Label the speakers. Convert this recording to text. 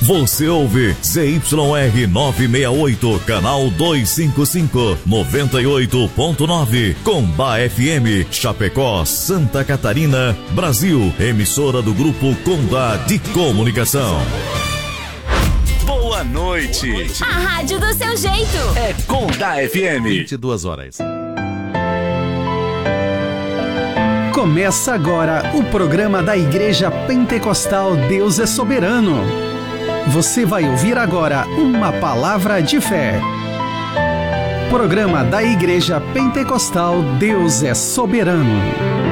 Speaker 1: Você ouve ZYR 968, canal 255, 98.9, Combá FM, Chapecó, Santa Catarina, Brasil. Emissora do Grupo Condá de Comunicação.
Speaker 2: Boa noite.
Speaker 3: A rádio do seu jeito.
Speaker 2: É Condá FM.
Speaker 4: 22 horas.
Speaker 5: Começa agora o programa da Igreja Pentecostal Deus é Soberano. Você vai ouvir agora uma palavra de fé. Programa da Igreja Pentecostal Deus é Soberano.